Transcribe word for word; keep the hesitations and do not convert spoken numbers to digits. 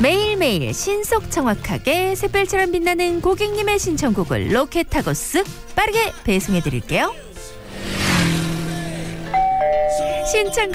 매일매일 신속 정확하게 샛별처럼 빛나는 고객님의 신청곡을 로켓 타고 쓱 빠르게 배송해드릴게요. 신청